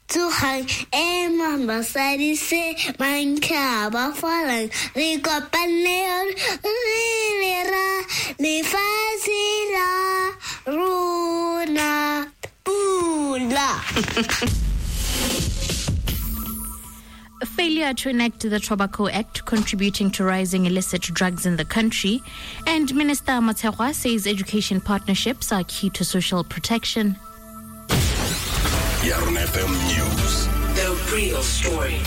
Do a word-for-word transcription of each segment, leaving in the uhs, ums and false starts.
Tuhang ema basadi se manka ba falang re kopane re ra le fasila runa pula. A failure to enact the Tobacco Act contributing to rising illicit drugs in the country, and Minister Matshekwa says education partnerships are key to social protection. Yarn F M News. The real story.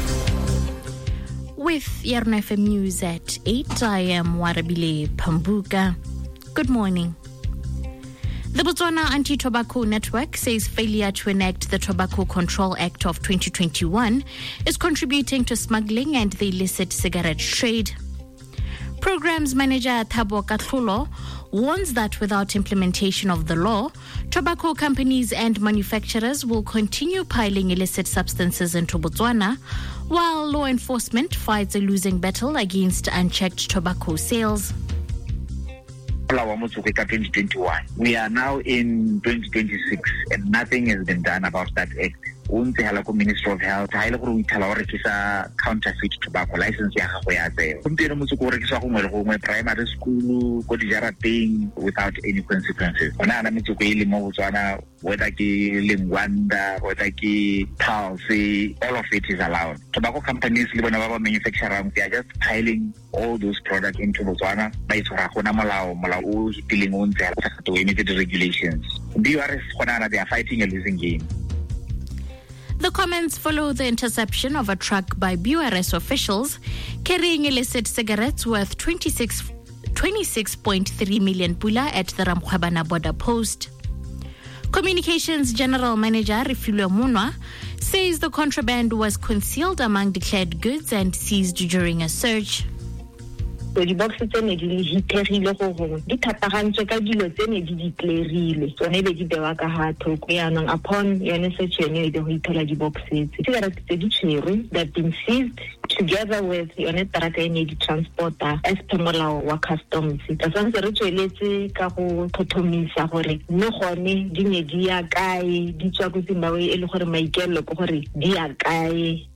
With Yarn F M News at eight, I am Warabile Pambuka. Good morning. The Botswana Anti-Tobacco Network says failure to enact the Tobacco Control Act of twenty twenty-one is contributing to smuggling and the illicit cigarette trade. Programs Manager Thabo Katlulo warns that without implementation of the law, tobacco companies and manufacturers will continue piling illicit substances into Botswana, while law enforcement fights a losing battle against unchecked tobacco sales. twenty twenty-one. We are now in twenty twenty-six and nothing has been done about that act. Unse halako Ministry of Health ha ile go ithala hore ke sa counterfeit tobacco license ya gago ya tseo. Gompieno motse go rekisa go ngwe go ngwe primary school go dijarateng without any consequences. Ona ana motse go ile mo Botswana whether ke Lengwanda whether ke Pulse, all of it is allowed. Tobacco companies le bona ba ba manufacturers they are just piling all those products into Botswana ba itshwara gona molao molao o hitileng o ntse to immediate regulations. B U R S gona they are fighting a losing game. The comments follow the interception of a truck by B U R S officials carrying illicit cigarettes worth twenty-six point three million pula at the Ramkhwebana border post. Communications General Manager Refilwe Munwa says the contraband was concealed among declared goods and seized during a search. So the boxes tsene di hitlerile go di thapagantse ka dilo tsene di ditlerile tsone be di bewa ka ha thoko yanong upon yone search yone di go ithela di boxes cigarettes tse di tshwere that been seized together with yone traka ene di transporter as per molao wa customs ka santse re tsweletse ka go thothomisa gore no gone di ne di ya kae di tswa go Zimbabwe e le gore maikelo go gore di ya kae.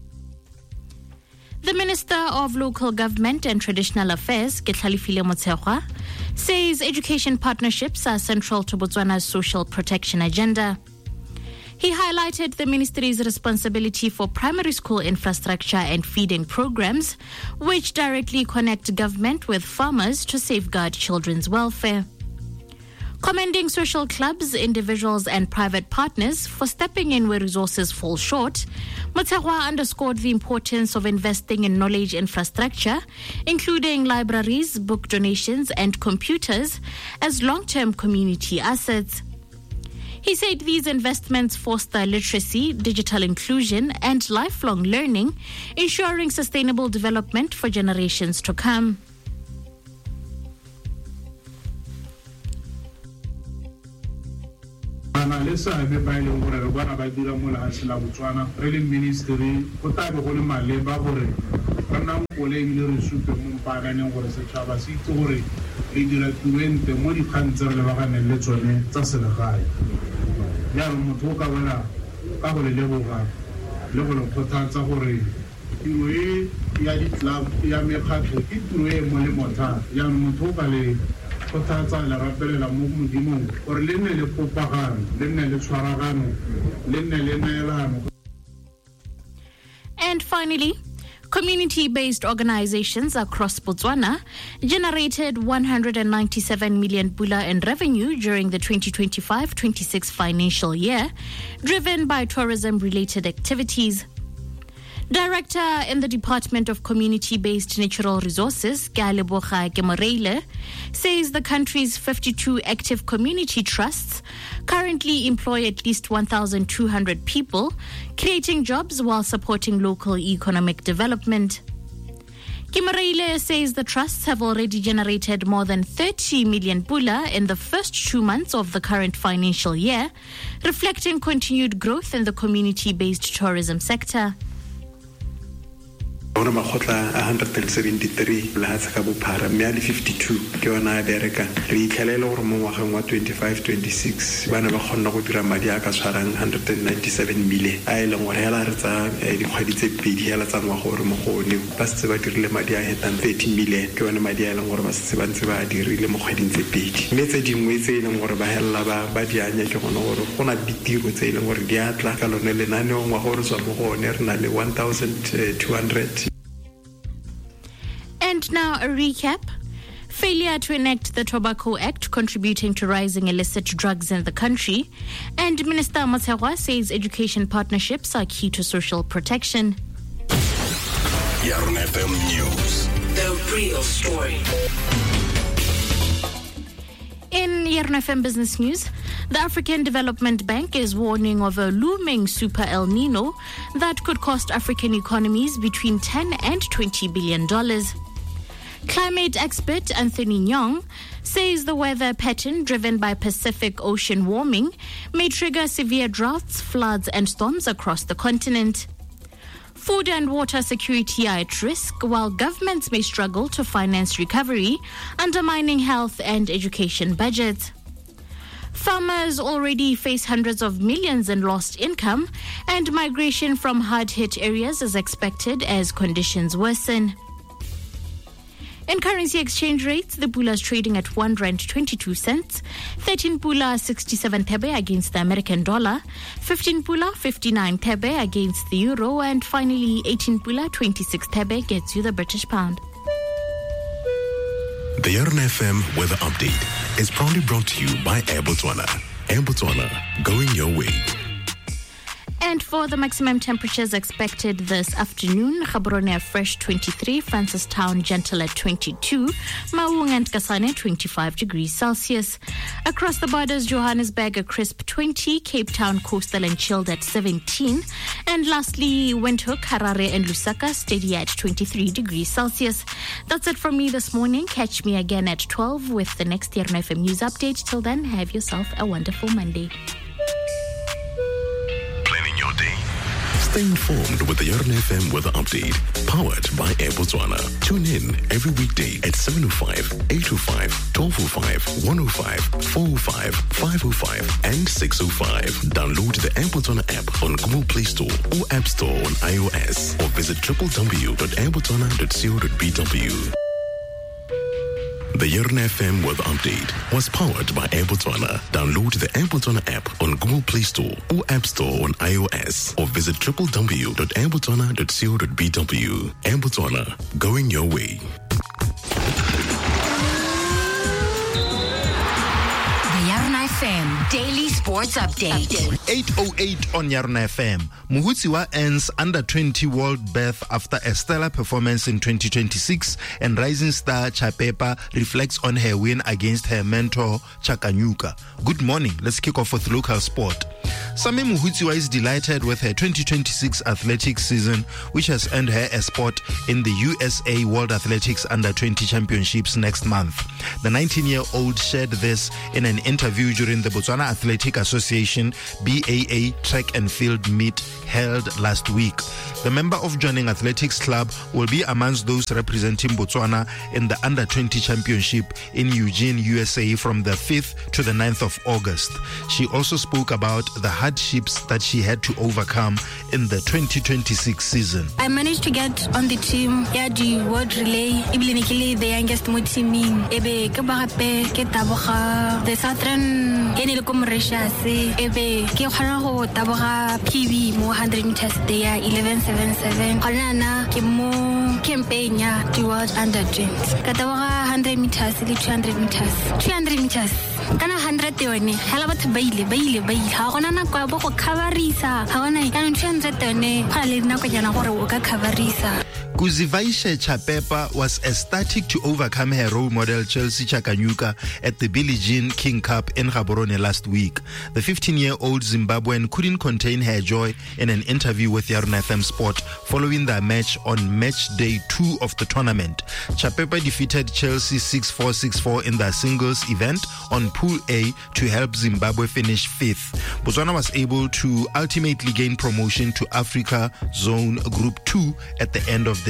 The Minister of Local Government and Traditional Affairs, Ketlalifile Motshekwa, says education partnerships are central to Botswana's social protection agenda. He highlighted the ministry's responsibility for primary school infrastructure and feeding programs, which directly connect government with farmers to safeguard children's welfare. Commending social clubs, individuals and private partners for stepping in where resources fall short, Motshekwa underscored the importance of investing in knowledge infrastructure, including libraries, book donations and computers, as long-term community assets. He said these investments foster literacy, digital inclusion and lifelong learning, ensuring sustainable development for generations to come. Analisa be ba ile gore re bona ba dira mo la sela Botswana re le ministry go tabe go le maleba gore rena mpole ile re supe mo mpaganeng gore setšhaba se itse gore re dira tuente mo di khantse re le ba ganeng le tsone tsa selegae ya re motho ka bona ka go le leboga le go le khothatsa gore tiro e ya di club ya mekgatlho ke tiro e mo le motha ya motho ka le And finally, community-based organizations across Botswana generated one hundred ninety-seven million pula in revenue during the twenty twenty-five twenty-six financial year, driven by tourism-related activities. Director in the Department of Community-Based Natural Resources, Galeboga Gemoreile, says the country's fifty-two active community trusts currently employ at least one thousand two hundred people, creating jobs while supporting local economic development. Gemoreile says the trusts have already generated more than thirty million pula in the first two months of the current financial year, reflecting continued growth in the community-based tourism sector. gona makgotla a one hundred seventy-three le ha tsaka bophara mme a le fifty-two ke yona a bereka re itlhelele gore mo ngwageng wa twenty-five twenty-six bana ba kgona go dira madi a ka tshwarang one hundred ninety-seven million a ile gore hela re tsa dikgwedi tse pedi hela tsa ngwaga gore mo gone ba se ba dirile madi a hetang thirty million ke yona madi a ile gore ba se ba ntse ba dirile mo kgweding tse pedi mme tse dingwe tse ile gore ba hela ba ba dianya ke gona gore gona ditiro tse ile gore di atla ka lone lenane o ngwaga gore tswa mo gone re na le one thousand two hundred. And now a recap. Failure to enact the Tobacco Act contributing to rising illicit drugs in the country. And Minister Motshekga says education partnerships are key to social protection. Yarn F M News. The real story. In Yarn F M Business News, the African Development Bank is warning of a looming super El Nino that could cost African economies between ten and twenty billion dollars. Climate expert Anthony Nyong says the weather pattern driven by Pacific Ocean warming may trigger severe droughts, floods, and storms across the continent. Food and water security are at risk, while governments may struggle to finance recovery, undermining health and education budgets. Farmers already face hundreds of millions in lost income, and migration from hard-hit areas is expected as conditions worsen. In currency exchange rates, the pula is trading at one rand twenty-two cents, thirteen pula sixty-seven thebe against the American dollar, fifteen pula fifty-nine thebe against the euro, and finally eighteen pula twenty-six thebe gets you the British pound. The Yarn F M weather update is proudly brought to you by Air Botswana. Air Botswana, going your way. And for the maximum temperatures expected this afternoon, Gaborone fresh twenty-three, Francistown gentle at twenty-two, Maung and Kasane twenty-five degrees Celsius. Across the borders, Johannesburg a crisp twenty, Cape Town coastal and chilled at seventeen, and lastly, Windhoek, Harare and Lusaka steady at twenty-three degrees Celsius. That's it from me this morning. Catch me again at twelve with the next Yarn F M news update. Till then, have yourself a wonderful Monday. Stay informed with the Yarn F M weather update, powered by Air Botswana. Tune in every weekday at seven oh five, eight oh five, twelve oh five, one oh five, four oh five, five oh five, and six oh five. Download the Air Botswana app on Google Play Store or App Store on iOS, or visit w w w dot air botswana dot co dot b w. The Yarn F M weather update was powered by Air Botswana. Download the Air Botswana app on Google Play Store or App Store on iOS, or visit w w w dot air botswana dot co dot b w. Air Botswana, going your way. F M Daily Sports Update. eight oh eight on Yarn F M. Muhutsiwa ends under twenty world berth after a stellar performance in twenty twenty-six, and rising star Chapepa reflects on her win against her mentor Chakanyuka. Good morning. Let's kick off with local sport. Sami Muhutsiwa is delighted with her twenty twenty-six athletics season, which has earned her a spot in the U S A World Athletics Under twenty Championships next month. The nineteen-year-old shared this in an interview during the Botswana Athletic Association B A A track and field meet held last week. The member of Joining Athletics Club will be amongst those representing Botswana in the Under twenty Championship in Eugene, U S A from the fifth to the ninth of August. She also spoke about the hardships that she had to overcome in the twenty twenty-six season. I managed to get on the team, yeah, the world relay, the youngest mo teaming, ebe ke bagape ke taboga the southern ene le ko Mauritius, ebe ke khona go taboga P B mo one hundred meters there eleven seventy-seven. Khona na ke mo campaign ya the world under twenty. Ka taboga one hundred meters le two hundred meters. two hundred meters. Kana one hundred yone hala batho ba ile ba ile ba ile ha gona na kwa bo go coverisa ha gona ya two hundred yone ga le nako jana gore o ka coverisa. Kuzivaishe Chapepa was ecstatic to overcome her role model Chelsea Chakanyuka at the Billie Jean King Cup in Gaborone last week. The fifteen-year-old Zimbabwean couldn't contain her joy in an interview with Yarn F M Sport following their match on match day two of the tournament. Chapepa defeated Chelsea six four six four in their singles event on Pool A to help Zimbabwe finish fifth. Botswana was able to ultimately gain promotion to Africa Zone Group two at the end of the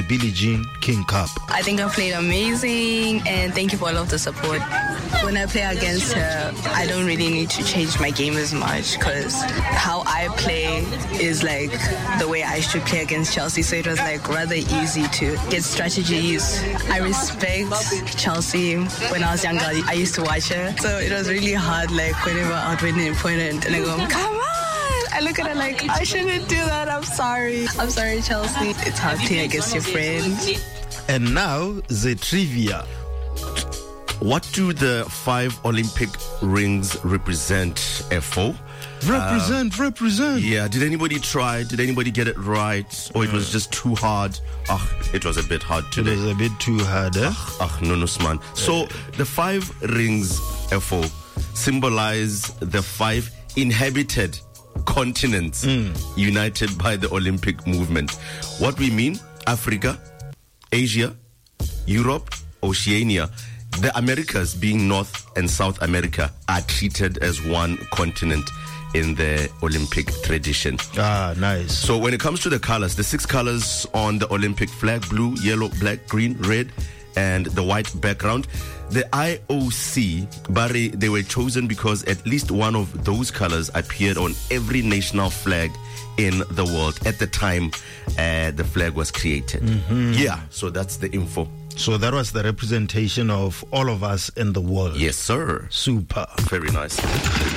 the Billie Jean King Cup. I think I played amazing, and thank you for all of the support. When I play against her, I don't really need to change my game as much because how I play is like the way I should play against Chelsea, so it was like rather easy to get strategies. I respect Chelsea. When I was younger, I used to watch her, so it was really hard, like whenever I would win an opponent and I go, come on! I look at her like, I shouldn't do that, I'm sorry. I'm sorry, Chelsea. It's hard to play against your friends. And now, the trivia. What do the five Olympic rings represent, F O? Represent, uh, represent. Yeah, did anybody try? Did anybody get it right? Or it was just too hard? Ah, it was a bit hard today. It was a bit too hard, eh? Ah, no, no, man. So the five rings, F O, symbolize the five inhabited continents mm. united by the Olympic movement. What we mean, Africa, Asia, Europe, Oceania. The Americas, being North and South America, are treated as one continent in the Olympic tradition. Ah, nice. So when it comes to the colors, the six colors on the Olympic flag, blue, yellow, black, green, red, and the white background, the I O C, Barry, they were chosen because at least one of those colors appeared on every national flag in the world at the time uh, the flag was created. Mm-hmm. Yeah, so that's the info. So that was the representation of all of us in the world. Yes, sir. Super. Very nice. The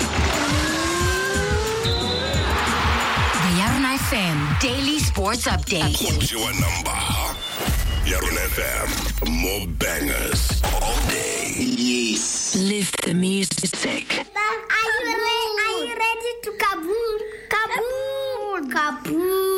Yarn F M Daily Sports Update. What's your number? Yarn F M, more bangers all day. Yes. Live the music. Are you ready? Are you ready to kaboom? Kaboom! Kaboom!